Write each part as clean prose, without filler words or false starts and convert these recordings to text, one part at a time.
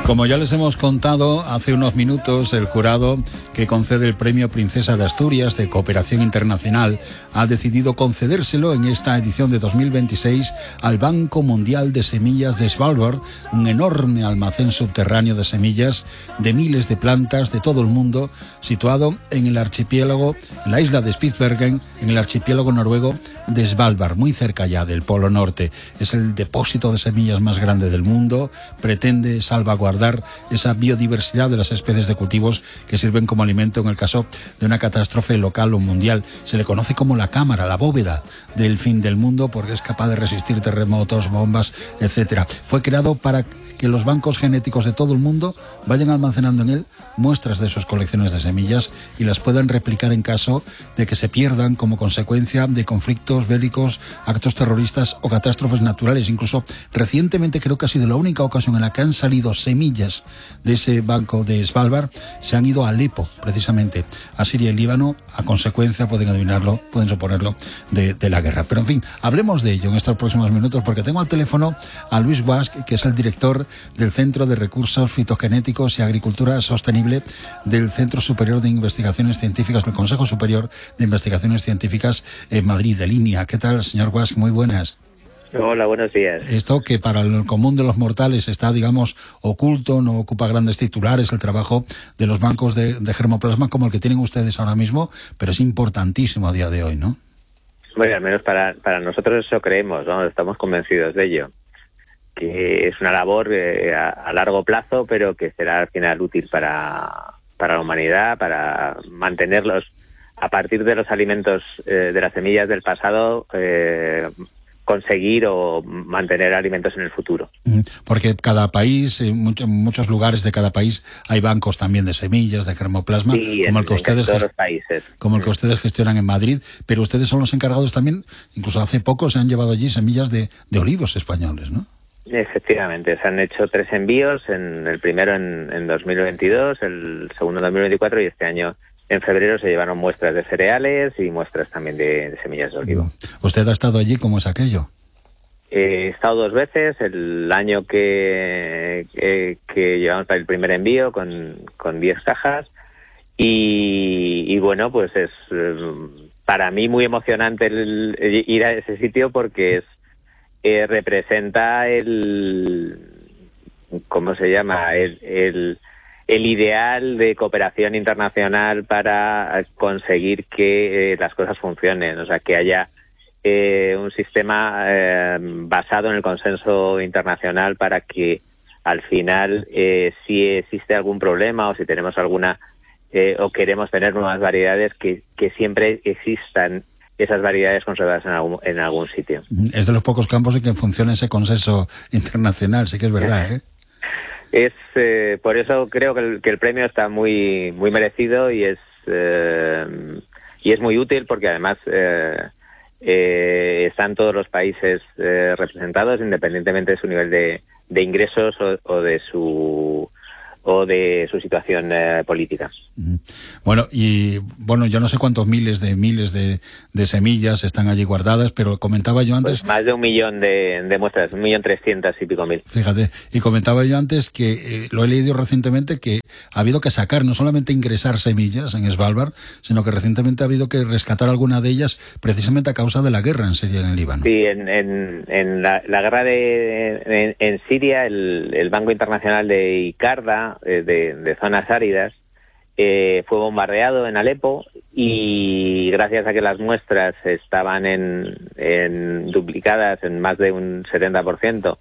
Como ya les hemos contado hace unos minutos, el jurado que concede el Premio Princesa de Asturias de Cooperación Internacional ha decidido concedérselo en esta edición de 2026 al Banco Mundial de Semillas de Svalbard, un enorme almacén subterráneo de semillas de miles de plantas de todo el mundo, situado en el archipiélago, en la isla de Spitsbergen, en el archipiélago noruego de Svalbard, muy cerca ya del Polo Norte. Es el depósito de semillas más grande del mundo, pretende salvaguardar esa biodiversidad de las especies de cultivos que sirven como alimento en el caso de una catástrofe local o mundial. Se le conoce como la cámara, la bóveda del fin del mundo, porque es capaz de resistir terremotos, bombas, etcétera. Fue creado para que los bancos genéticos de todo el mundo vayan almacenando en él muestras de sus colecciones de semillas y las puedan replicar en caso de que se pierdan como consecuencia de conflictos bélicos, actos terroristas o catástrofes naturales. Incluso recientemente, creo que ha sido la única ocasión en la que han salido semillas de ese banco de Svalbard, se han ido a Alepo, precisamente, a Siria y Líbano, a consecuencia, pueden adivinarlo, pueden suponerlo, de la guerra. Pero en fin, hablemos de ello en estos próximos minutos, porque tengo al teléfono a Luis Guasch, que es el director del Centro de Recursos Fitogenéticos y Agricultura Sostenible del Centro Superior de Investigaciones Científicas, del Consejo Superior de Investigaciones Científicas en Madrid, de Línea. ¿Qué tal, señor Guasch? Muy buenas. Hola, buenos días. Esto que para el común de los mortales está, digamos, oculto, no ocupa grandes titulares, el trabajo de los bancos de germoplasma como el que tienen ustedes ahora mismo, pero es importantísimo a día de hoy, ¿no? Bueno, al menos para nosotros eso creemos, ¿no? Estamos convencidos de ello, que es una labor a largo plazo, pero que será al final útil para la humanidad, para mantenerlos a partir de los alimentos de las semillas del pasado, conseguir o mantener alimentos en el futuro. Porque cada país, en muchos lugares de cada país hay bancos también de semillas, de germoplasma, sí, como el que ustedes todos los países. Como el que ustedes gestionan en Madrid, pero ustedes son los encargados también, incluso hace poco se han llevado allí semillas de olivos españoles, ¿no? Efectivamente, se han hecho 3 envíos, el primero en 2022, el segundo en 2024 y este año en febrero se llevaron muestras de cereales y muestras también de semillas de olivo. ¿Usted ha estado allí? ¿Cómo es aquello? He estado 2 veces, el año que llevamos para el primer envío con 10 cajas y bueno, pues es para mí muy emocionante ir a ese sitio porque representa ¿cómo se llama? El ideal de cooperación internacional para conseguir que las cosas funcionen, o sea, que haya un sistema basado en el consenso internacional para que al final, si existe algún problema o si tenemos alguna o queremos tener nuevas variedades, que siempre existan esas variedades conservadas en algún sitio. Es de los pocos campos en que funciona ese consenso internacional, sí que es verdad, ¿eh? Por eso creo que el premio está muy muy merecido y es muy útil porque además están todos los países representados independientemente de su nivel de ingresos o de su situación política. Bueno, yo no sé cuántos miles de semillas están allí guardadas, pero comentaba yo antes... Pues más de 1 millón de muestras, 1.300.000 y pico. Fíjate, y comentaba yo antes que lo he leído recientemente que ha habido que sacar, no solamente ingresar semillas en Svalbard, sino que recientemente ha habido que rescatar alguna de ellas precisamente a causa de la guerra en Siria y en el Líbano. Sí, en la guerra en Siria, el Banco Internacional de Icarda, de zonas áridas, fue bombardeado en Alepo y gracias a que las muestras estaban duplicadas en más de un 70%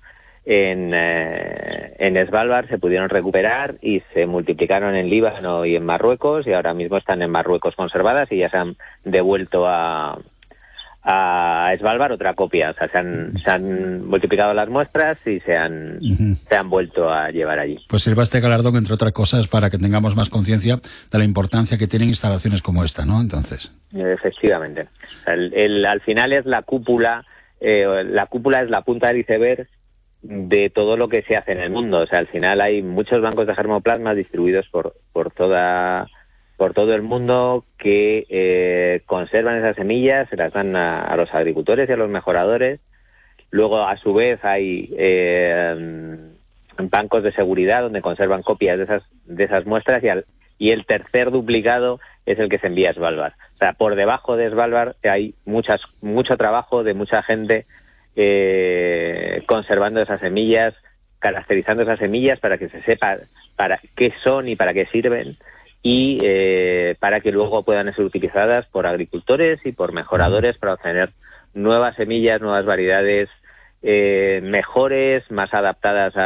en Svalbard, se pudieron recuperar y se multiplicaron en Líbano y en Marruecos y ahora mismo están en Marruecos conservadas y ya se han devuelto a Svalbard otra copia, o sea, se han multiplicado las muestras y se han vuelto a llevar allí. Pues sirva este galardón, entre otras cosas, para que tengamos más conciencia de la importancia que tienen instalaciones como esta, ¿no? Entonces. Efectivamente. O sea, al final es la cúpula es la punta del iceberg de todo lo que se hace en el mundo. O sea, al final hay muchos bancos de germoplasma distribuidos por todo el mundo que conservan esas semillas, se las dan a los agricultores y a los mejoradores. Luego, a su vez, hay bancos de seguridad donde conservan copias de esas muestras, y el tercer duplicado es el que se envía a Svalbard. O sea, por debajo de Svalbard hay mucho trabajo de mucha gente conservando esas semillas, caracterizando esas semillas para que se sepa para qué son y para qué sirven, y para que luego puedan ser utilizadas por agricultores y por mejoradores para obtener nuevas semillas, nuevas variedades mejores, más adaptadas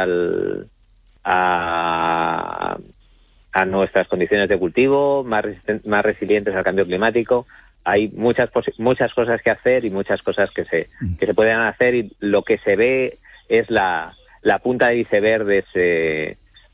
a nuestras condiciones de cultivo, más resilientes al cambio climático. Hay muchas cosas que hacer y muchas cosas que se pueden hacer, y lo que se ve es la punta del iceberg de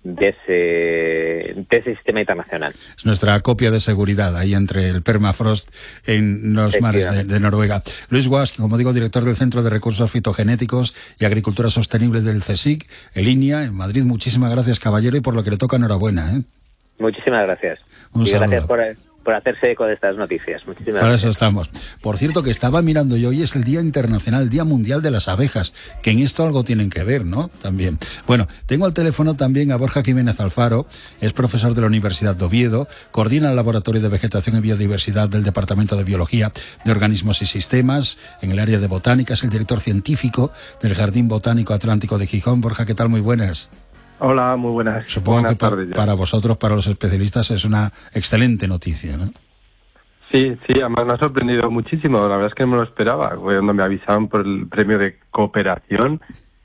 ese sistema internacional. Es nuestra copia de seguridad ahí entre el permafrost en los mares de Noruega. Luis Guasch, como digo, director del Centro de Recursos Fitogenéticos y Agricultura Sostenible del CSIC, en línea, en Madrid. Muchísimas gracias, caballero, y por lo que le toca, enhorabuena, ¿eh? Muchísimas gracias. Un saludo. Gracias por hacerse eco de estas noticias. Muchísimas Para gracias. eso estamos. Por cierto, que estaba mirando yo, hoy es el Día Internacional, el Día Mundial de las Abejas, que en esto algo tienen que ver, ¿no? También. Bueno, tengo al teléfono también a Borja Jiménez Alfaro, es profesor de la Universidad de Oviedo, coordina el Laboratorio de Vegetación y Biodiversidad del Departamento de Biología de Organismos y Sistemas en el área de botánica, es el director científico del Jardín Botánico Atlántico de Gijón. Borja, ¿qué tal? Muy buenas. Hola, muy buenas. Supongo buenas que tardes, para vosotros, para los especialistas, es una excelente noticia, ¿no? Sí, además me ha sorprendido muchísimo. La verdad es que no me lo esperaba. Cuando me avisaron por el premio de cooperación,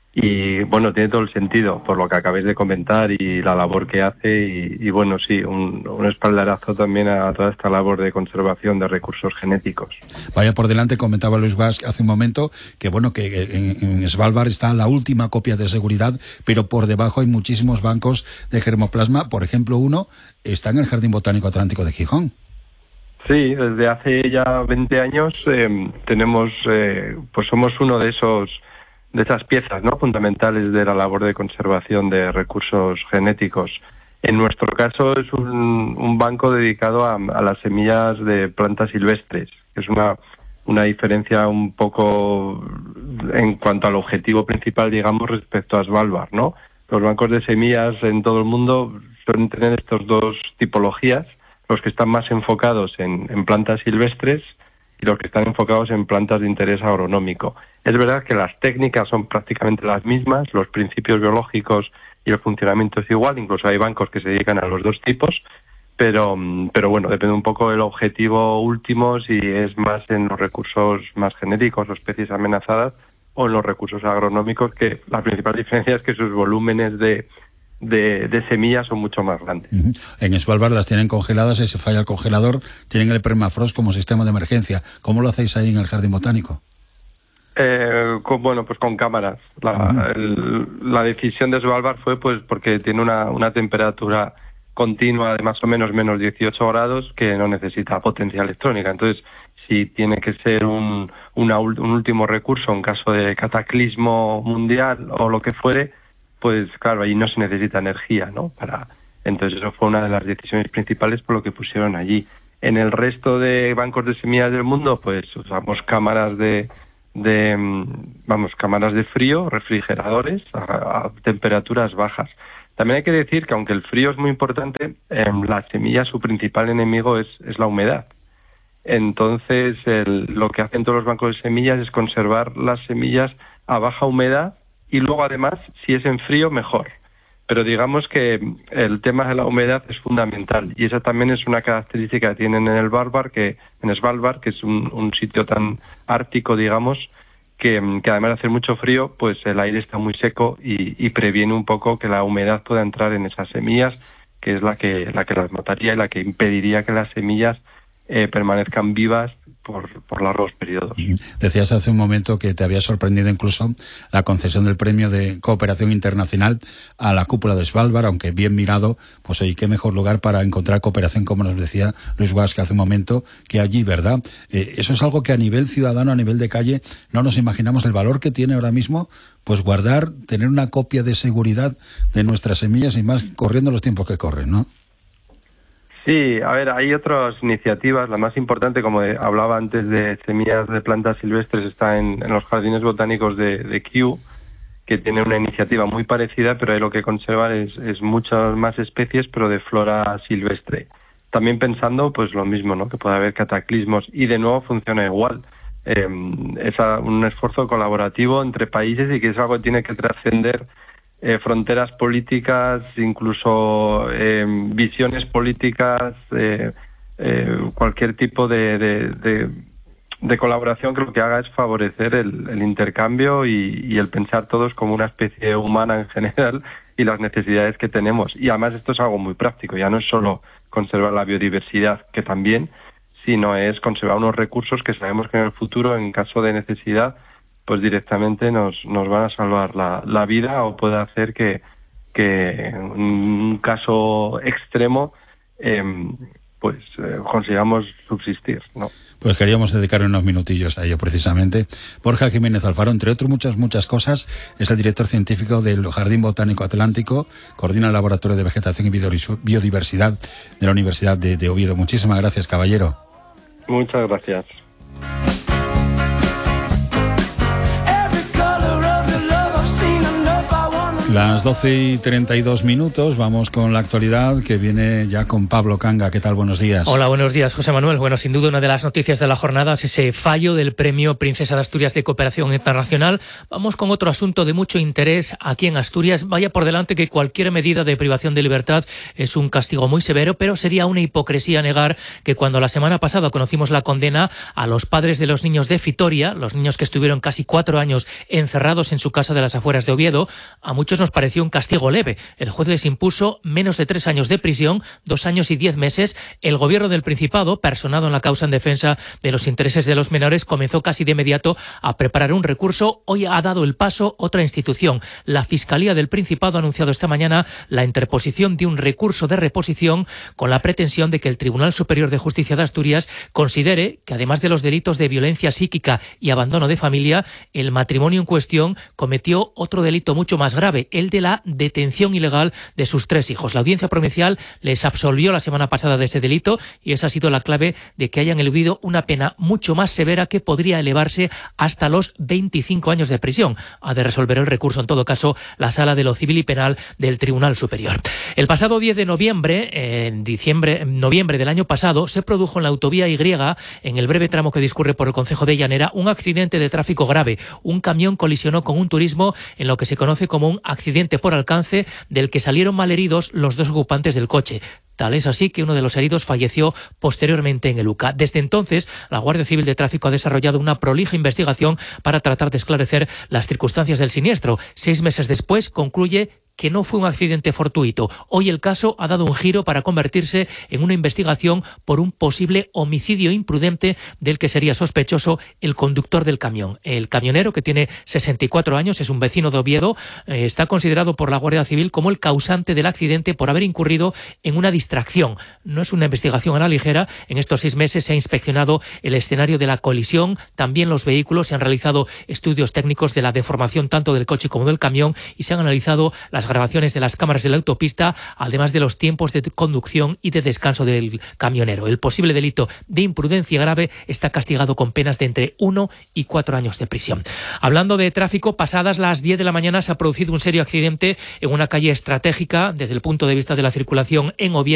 y bueno, tiene todo el sentido por lo que acabáis de comentar y la labor que hace, y bueno, sí, un espaldarazo también a toda esta labor de conservación de recursos genéticos. Vaya por delante, comentaba Luis Guasch hace un momento que bueno, que en Svalbard está la última copia de seguridad, pero por debajo hay muchísimos bancos de germoplasma. Por ejemplo, uno está en el Jardín Botánico Atlántico de Gijón. Sí, desde hace ya 20 años tenemos, pues somos uno de esas piezas, ¿no?, fundamentales de la labor de conservación de recursos genéticos. En nuestro caso es un banco dedicado a las semillas de plantas silvestres, que es una diferencia un poco en cuanto al objetivo principal, digamos, respecto a Svalbard, ¿no? Los bancos de semillas en todo el mundo suelen tener estas dos tipologías, los que están más enfocados en plantas silvestres y los que están enfocados en plantas de interés agronómico. Es verdad que las técnicas son prácticamente las mismas, los principios biológicos y el funcionamiento es igual, incluso hay bancos que se dedican a los dos tipos, pero bueno, depende un poco del objetivo último, si es más en los recursos más genéticos o especies amenazadas, o en los recursos agronómicos, que la principal diferencia es que sus volúmenes de semillas son mucho más grandes. En Svalbard las tienen congeladas y si falla el congelador tienen el permafrost como sistema de emergencia. ¿Cómo lo hacéis ahí en el Jardín Botánico? Bueno, pues con cámaras. La decisión de Svalbard fue pues porque tiene una temperatura continua de más o menos menos 18 grados que no necesita potencia electrónica. Entonces, si tiene que ser un último recurso en caso de cataclismo mundial o lo que fuere, pues claro, ahí no se necesita energía, ¿no? Entonces eso fue una de las decisiones principales por lo que pusieron allí. En el resto de bancos de semillas del mundo, pues usamos cámaras cámaras de frío, refrigeradores a temperaturas bajas. También hay que decir que aunque el frío es muy importante, la semilla, su principal enemigo es la humedad. Entonces lo que hacen todos los bancos de semillas es conservar las semillas a baja humedad, y luego además, si es en frío, mejor. Pero digamos que el tema de la humedad es fundamental, y esa también es una característica que tienen en Svalbard, que es un sitio tan ártico, digamos, que además de hacer mucho frío, pues el aire está muy seco y previene un poco que la humedad pueda entrar en esas semillas, que es la que las mataría y la que impediría que las semillas permanezcan vivas por largos periodos. Decías hace un momento que te había sorprendido incluso la concesión del premio de cooperación internacional a la cúpula de Svalbard, aunque bien mirado, pues oye, qué mejor lugar para encontrar cooperación, como nos decía Luis Guasch hace un momento, que allí, ¿verdad? Eso es algo que a nivel ciudadano, a nivel de calle, no nos imaginamos el valor que tiene ahora mismo, pues guardar, tener una copia de seguridad de nuestras semillas y más corriendo los tiempos que corren, ¿no? Sí, a ver, hay otras iniciativas. La más importante, como hablaba antes, de semillas de plantas silvestres, está en los jardines botánicos de Kew, que tiene una iniciativa muy parecida, pero ahí lo que conservan es muchas más especies, pero de flora silvestre. También pensando, pues lo mismo, ¿no? Que puede haber cataclismos y de nuevo funciona igual. Es un esfuerzo colaborativo entre países y que es algo que tiene que trascender fronteras políticas, incluso visiones políticas, cualquier tipo de colaboración que lo que haga es favorecer el intercambio y el pensar todos como una especie humana en general y las necesidades que tenemos. Y además esto es algo muy práctico, ya no es solo conservar la biodiversidad, que también, sino es conservar unos recursos que sabemos que en el futuro, en caso de necesidad, pues directamente nos van a salvar la vida o puede hacer que en un caso extremo consigamos subsistir, ¿no? Pues queríamos dedicar unos minutillos a ello precisamente. Borja Jiménez Alfaro, entre otras muchas cosas, es el director científico del Jardín Botánico Atlántico, coordina el Laboratorio de Vegetación y Biodiversidad de la Universidad de Oviedo. Muchísimas gracias, caballero. Muchas gracias. Las 12:32, vamos con la actualidad que viene ya con Pablo Canga. ¿Qué tal? Buenos días. Hola, buenos días, José Manuel. Bueno, sin duda una de las noticias de la jornada es ese fallo del Premio Princesa de Asturias de Cooperación Internacional. Vamos con otro asunto de mucho interés aquí en Asturias. Vaya por delante que cualquier medida de privación de libertad es un castigo muy severo, pero sería una hipocresía negar que cuando la semana pasada conocimos la condena a los padres de los niños de Fitoria, los niños que estuvieron casi 4 años encerrados en su casa de las afueras de Oviedo, a muchos nos pareció un castigo leve. El juez les impuso menos de 3 años de prisión, 2 años y 10 meses. El gobierno del Principado, personado en la causa en defensa de los intereses de los menores, comenzó casi de inmediato a preparar un recurso. Hoy ha dado el paso otra institución. La Fiscalía del Principado ha anunciado esta mañana la interposición de un recurso de reposición con la pretensión de que el Tribunal Superior de Justicia de Asturias considere que, además de los delitos de violencia psíquica y abandono de familia, el matrimonio en cuestión cometió otro delito mucho más grave, el de la detención ilegal de sus 3 hijos. La Audiencia Provincial les absolvió la semana pasada de ese delito y esa ha sido la clave de que hayan eludido una pena mucho más severa que podría elevarse hasta los 25 años de prisión. Ha de resolver el recurso, en todo caso, la Sala de lo Civil y Penal del Tribunal Superior. El pasado 10 de noviembre, noviembre del año pasado, se produjo en la autovía Y, en el breve tramo que discurre por el concejo de Llanera, un accidente de tráfico grave. Un camión colisionó con un turismo en lo que se conoce como un accidente por alcance, del que salieron malheridos los 2 ocupantes del coche. Tal es así que uno de los heridos falleció posteriormente en el UCA. Desde entonces, la Guardia Civil de Tráfico ha desarrollado una prolija investigación para tratar de esclarecer las circunstancias del siniestro. 6 meses después, concluye que no fue un accidente fortuito. Hoy el caso ha dado un giro para convertirse en una investigación por un posible homicidio imprudente del que sería sospechoso el conductor del camión. El camionero, que tiene 64 años, es un vecino de Oviedo, está considerado por la Guardia Civil como el causante del accidente por haber incurrido en una distracción. No es una investigación a la ligera. En estos 6 meses se ha inspeccionado el escenario de la colisión, también los vehículos, se han realizado estudios técnicos de la deformación tanto del coche como del camión y se han analizado las grabaciones de las cámaras de la autopista, además de los tiempos de conducción y de descanso del camionero. El posible delito de imprudencia grave está castigado con penas de entre 1 y 4 años de prisión. Hablando de tráfico, pasadas las 10 de la mañana se ha producido un serio accidente en una calle estratégica desde el punto de vista de la circulación en Oviedo.